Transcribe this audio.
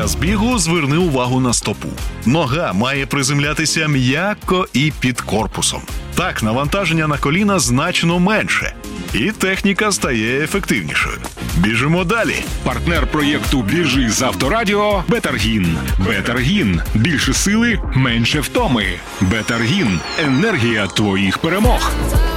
час бігу зверни увагу на стопу. Нога має приземлятися м'яко і під корпусом. Так навантаження на коліна значно менше. І техніка стає ефективнішою. Біжимо далі. Партнер проєкту «Біжи з Авторадіо» – Бетаргін. Бетаргін. Більше сили, менше втоми. Бетаргін. Енергія твоїх перемог.